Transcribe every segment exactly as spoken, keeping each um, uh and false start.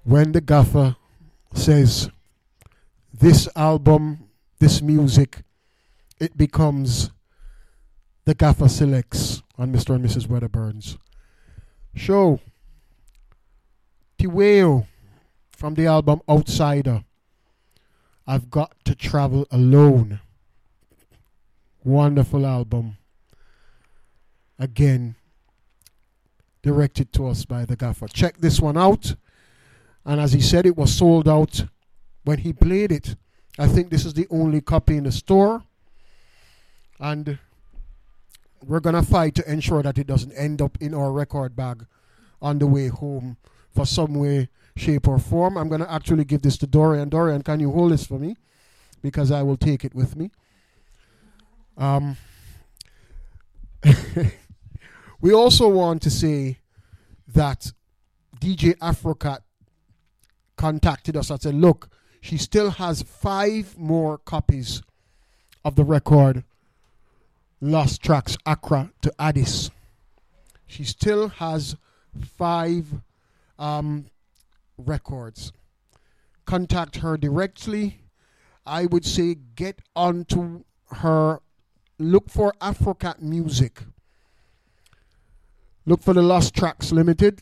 when the gaffer says this album, this music, it becomes the gaffer selects on Mister and Missus Wedderburns show. Tiweo from the album Outsider, I've Got to Travel Alone. Wonderful album. Again, directed to us by the gaffer. Check this one out. And as he said, it was sold out when he played it. I think this is the only copy in the store. And we're going to fight to ensure that it doesn't end up in our record bag on the way home for some way, shape, or form. I'm going to actually give this to Dorian. Dorian, can you hold this for me? Because I will take it with me. Um, we also want to say that D J Afrocat contacted us and said, look, she still has five more copies of the record Lost Tracks Accra to Addis. She still has five um, records. Contact her directly. I would say get onto her. Look for Afrocat Music. Look for the Lost Tracks Limited.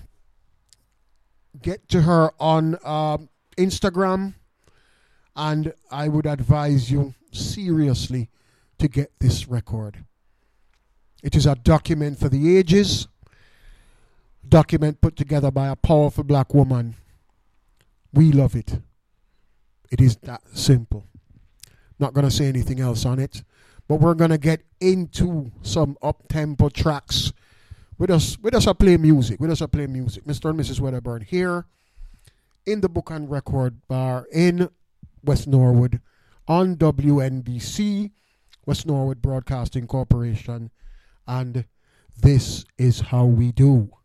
Get to her on um, Instagram. And I would advise you seriously to get this record. It is a document for the ages. Document put together by a powerful black woman. We love it. It is that simple. Not going to say anything else on it. But we're going to get into some up-tempo tracks. With us, with us, I play music. With us, I play music. Mister and Missus Wedderburn here in the Book and Record Bar in West Norwood on W N B C, West Norwood Broadcasting Corporation. And this is how we do.